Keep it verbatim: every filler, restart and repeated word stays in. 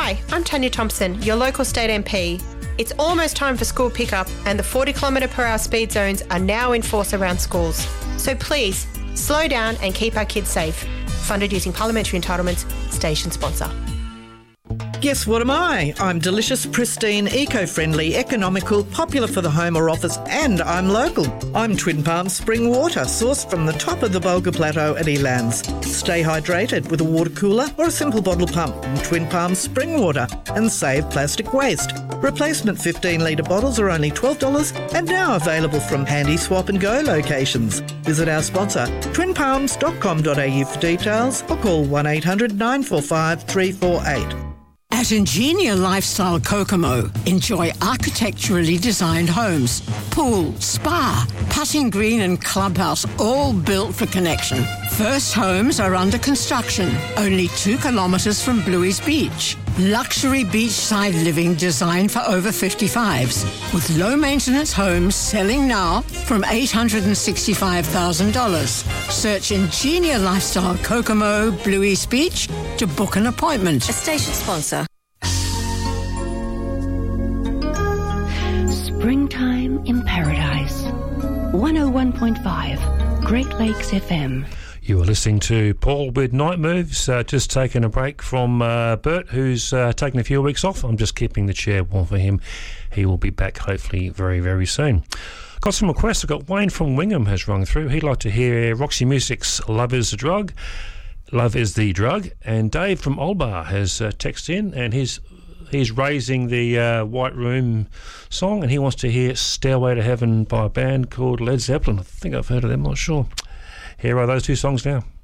Hi, I'm Tanya Thompson, your local state M P. It's almost time for school pickup and the forty kilometre per hour speed zones are now in force around schools. So please, slow down and keep our kids safe. Funded using parliamentary entitlements, station sponsor. Guess what am I? I'm delicious, pristine, eco-friendly, economical, popular for the home or office, and I'm local. I'm Twin Palms Spring Water, sourced from the top of the Bulga Plateau at Elands. Stay hydrated with a water cooler or a simple bottle pump from Twin Palms Spring Water and save plastic waste. Replacement fifteen litre bottles are only twelve dollars and now available from handy swap and go locations. Visit our sponsor, twin palms dot com dot a u for details or call one eight hundred nine four five three four eight. At Ingenia Lifestyle Kokomo, enjoy architecturally designed homes, pool, spa, putting green and clubhouse, all built for connection. First homes are under construction, only two kilometres from Bluey's Beach. Luxury beachside living designed for over fifty-fives, with low-maintenance homes selling now from eight hundred sixty-five thousand dollars. Search Ingenia Lifestyle Kokomo, Bluey's Beach to book an appointment. A station sponsor. Springtime in Paradise. one oh one point five, Great Lakes F M. You are listening to Paul with Night Moves, uh, just taking a break from uh, Bert, who's uh, taking a few weeks off. I'm just keeping the chair warm for him. He will be back hopefully very, very soon. Got some requests. I've got Wayne from Wingham has rung through. He'd like to hear Roxy Music's Love is the Drug. Love is the Drug. And Dave from Olbar has uh, texted in, and he's he's raising the uh, White Room song, and he wants to hear Stairway to Heaven by a band called Led Zeppelin. I think I've heard of them, not sure. Here are those two songs now.